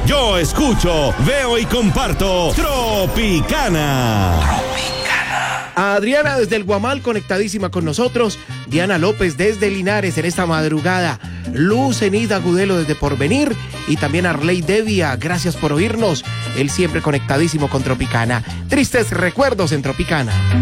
Yo escucho, veo y comparto Tropicana. A Adriana desde el Guamal conectadísima con nosotros, Diana López desde Linares en esta madrugada, Luz Enida Agudelo desde Porvenir y también Arley Devia, gracias por oírnos, él siempre conectadísimo con Tropicana. Tristes recuerdos en Tropicana.